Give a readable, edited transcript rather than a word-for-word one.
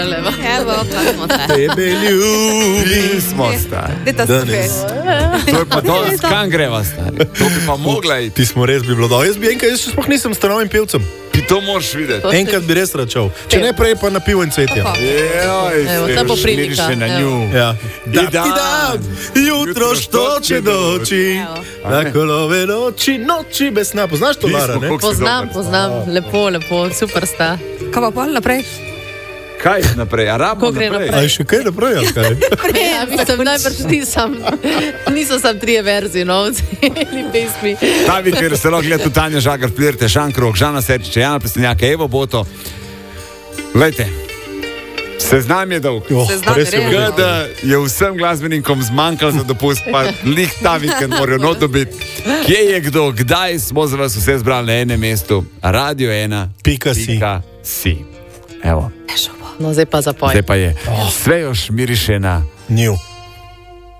Evo, pa smo stari. Tebe ljubim. Smo stari. Dajte Danes. To je pa dosti, kam greva, stari. To bi pa mogla iti. Ti smo res bi bilo dobro. Jaz sploh nisem stanovim pevcem. Ti to moraš videti. Enkrat bi res račal. Če ne prej pa na pivo in cvetje. Evo, ta bo prilika, Miriše na evo. nju. Ja. Da ti dan. dam, jutro štoče doči, na kolove noči bez sna. Poznaš to, Lara, ne? Poznam, lepo, super sta. Kaj pa pol naprej? Kaj naprej? Arabo Ko gre naprej? A je še kaj naprej, ali kaj? Ja, mislim, najbrž niso sam 3 verzije, no, v celi pesmi. Ta vikend se lahko gleda tudi Tanja Žagar, Flirte, Šankrog, Žana Serčiče, Jana Plestenjaka, Evo Boto. Glejte, seznam je dolg. Seznam je res je res. veliko. Da je vsem glasbenikom zmanjkalo za dopust, pa lih ta vikend morajo not dobiti. Kje je kdo, kdaj smo za vas vse zbrali na enem mestu? Radio 1. .si. Evo, No, zdaj pa zapoj. zdaj pa je. Sve još miriše na Nju.